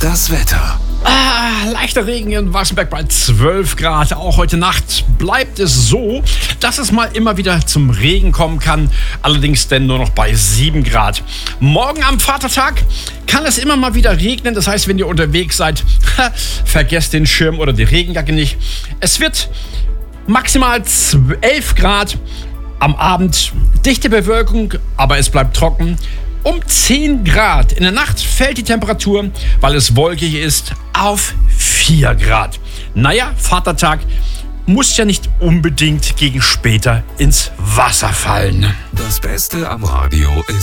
Das Wetter. Leichter Regen in Waschenberg bei 12 Grad. Auch heute Nacht bleibt es so, dass es mal immer wieder zum Regen kommen kann. Allerdings denn nur noch bei 7 Grad. Morgen am Vatertag kann es immer mal wieder regnen. Das heißt, wenn ihr unterwegs seid, vergesst den Schirm oder die Regenjacke nicht. Es wird maximal 11 Grad. Am Abend dichte Bewölkung, aber es bleibt trocken. Um 10 Grad. In der Nacht fällt die Temperatur, weil es wolkig ist, auf 4 Grad. Naja, Vatertag muss ja nicht unbedingt gegen später ins Wasser fallen. Das Beste am Radio ist